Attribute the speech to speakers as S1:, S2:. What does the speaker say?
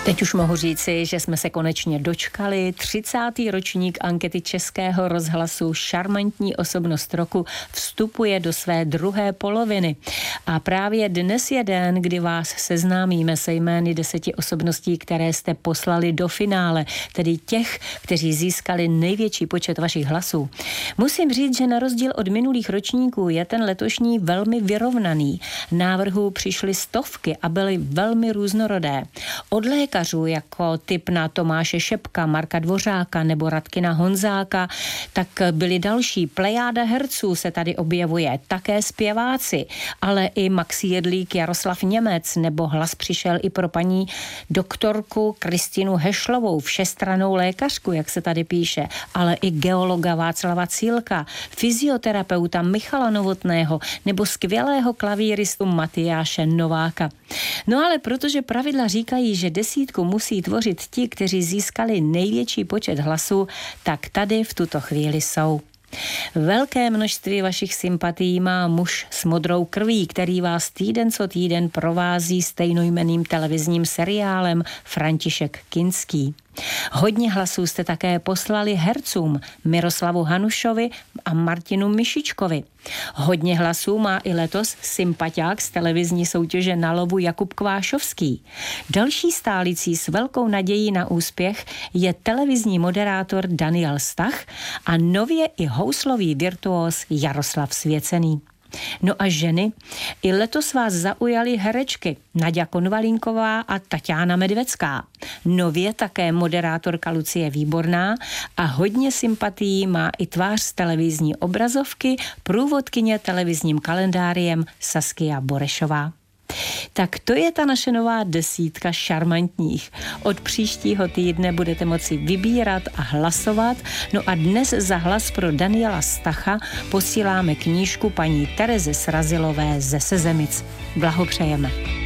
S1: Teď už mohu říci, že jsme se konečně dočkali. 30. ročník ankety Českého rozhlasu Šarmantní osobnost roku vstupuje do své druhé poloviny. A právě dnes je den, kdy vás seznámíme se jmény 10 osobností, které jste poslali do finále, tedy těch, kteří získali největší počet vašich hlasů. Musím říct, že na rozdíl od minulých ročníků je ten letošní velmi vyrovnaný. Návrhů přišly stovky a byly velmi různorodé. Od lékařů jako typ na Tomáše Šepka, Marka Dvořáka nebo Radkina Honzáka, tak byli další. Plejáda herců se tady objevuje, také zpěváci, ale i Max Jedlík, Jaroslav Němec, nebo hlas přišel i pro paní doktorku Kristinu Hešlovou, všestrannou lékařku, jak se tady píše, ale i geologa Václava Cílka, fyzioterapeuta Michala Novotného nebo skvělého klavíristu Matyáše Nováka. No ale protože pravidla říkají, že desítku musí tvořit ti, kteří získali největší počet hlasů, tak tady v tuto chvíli jsou. Velké množství vašich sympatií má muž s modrou krví, který vás týden co týden provází stejnojmenným televizním seriálem František Kinský. Hodně hlasů jste také poslali hercům Miroslavu Hanušovi a Martinu Mišičkovi. Hodně hlasů má i letos sympatiák z televizní soutěže Na lovu Jakub Kvášovský. Další stálicí s velkou nadějí na úspěch je televizní moderátor Daniel Stach a nově i houslový virtuóz Jaroslav Svěcený. No a ženy? I letos vás zaujaly herečky Naďa Konvalinková a Taťána Medvecká. Nově také moderátorka Lucie Výborná a hodně sympatií má i tvář z televizní obrazovky, průvodkyně televizním kalendáriem Saskia Borešová. Tak to je ta naše nová desítka šarmantních. Od příštího týdne budete moci vybírat a hlasovat. No a dnes za hlas pro Daniela Stacha posíláme knížku paní Terezy Srazilové ze Sezemic. Blahopřejeme.